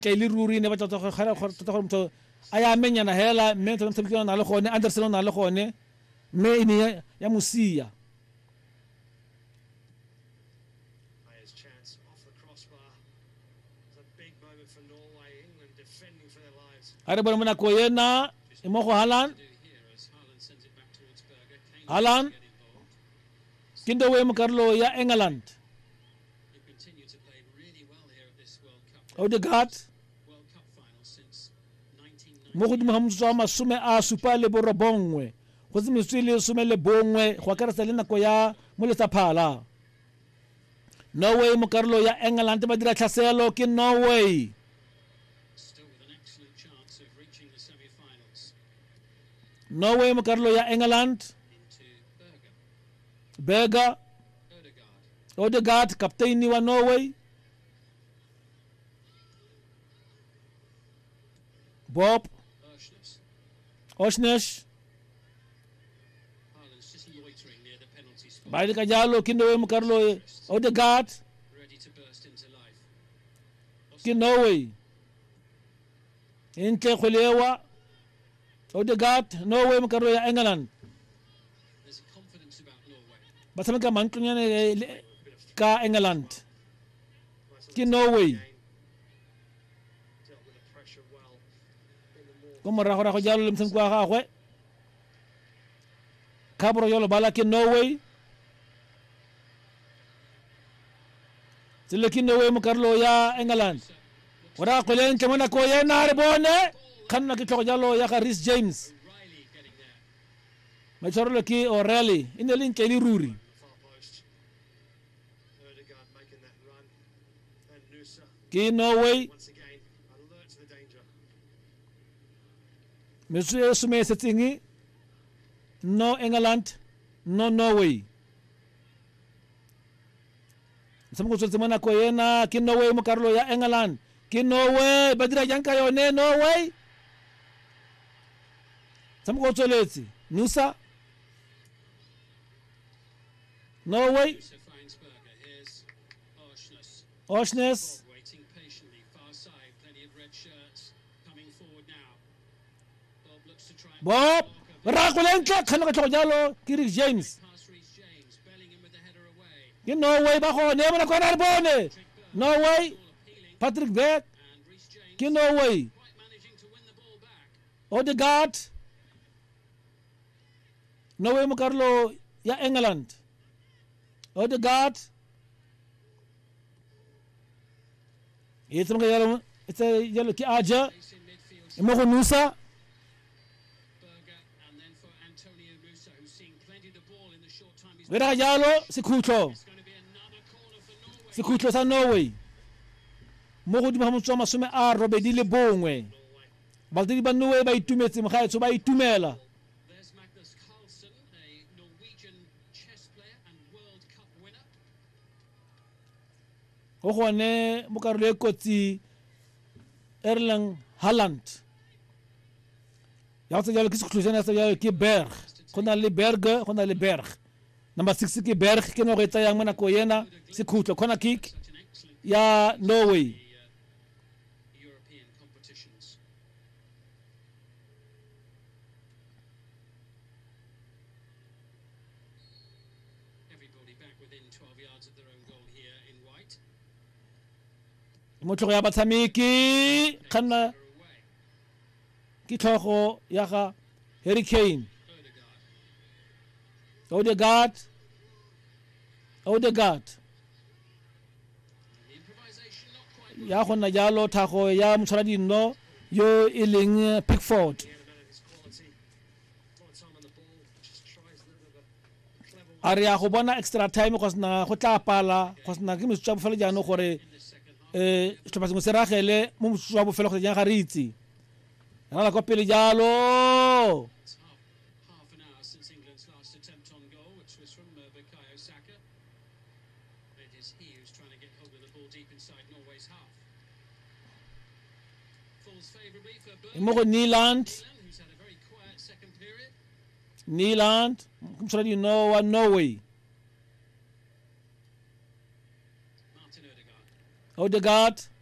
ke le ruri ne ba tla go khara go tota go aya menya na hela me tla mtshamekela na le gone Anderson na le gone me ini ya Musia are bona mona ko yena imo go Haaland kindo we Carlo ya England Odegaard mo go dimo hamtso masume a supa le borobongwe go se meswele sume le bongwe go ka rasa le nako ya mo le tsaphala Norway mo Carlo ya England ba dira tlhaselo ke Norway Norway mo Carlo ya England Berger Odegaard kapteini wa Norway Bob Oshnesh Baidi kajalo kindo we mo Carlo Odegaard ki Norway Inke kholewa Odegaard Norway mo Carlo ya England basameka mantlunya ka England ki Norway como rajo jalo lim sem kwa gagwe kabro yolo bala ki Norway tile ki Norway mo Carlo ya England wara ko len kemana ko yena rebone kanna ki to jalo ya Rhys James ma chorlo ki O'Reilly inelin ke li ruri ki Norway Monsieur sume settingi no England no Norway samko tsemana ko yena ki Norway mo Carlo ya England ki Norway badira yanka yone Norway samko tsoletse Nusa Norway Oshnes Bob Rakulenka kana ka jalo Rhys James ki Norway ba ko ne mo ko na bone Norway Patrick Beck ki Norway Odegaard Norway mo Carlo ya England Odegaard Itong yalo ki Aja mo ko Nusa Wera yalo Sikucho sa Norway mo go di mahamotso masume a robedi le bongwe Baldiri ba Norway ba itumetse mokhaetso ba itumela o gone mo Carlo e kotsi Erling Haaland ya tsa jalo ke sekhutlosana sa ya ke Berg gona le Berg gona le Berg number 6 ke Berg ke no go etsa yang mona ko yena sekhutlo corner kick ya Norway motho ya batsameki kana ki tlhogo ya ga Harry Kane Odegaard ya gona jalo thago ya motshwara dino yo e leng Pickford are ya go bona extra time go sna go tla pala go sna ke motho tsa bofelo jano gore tlhopha se ragele mo motho wa bofelo go ya ga ritsi rala go pele jalo mo go Nyland I'm sorry you know Norway Odegaard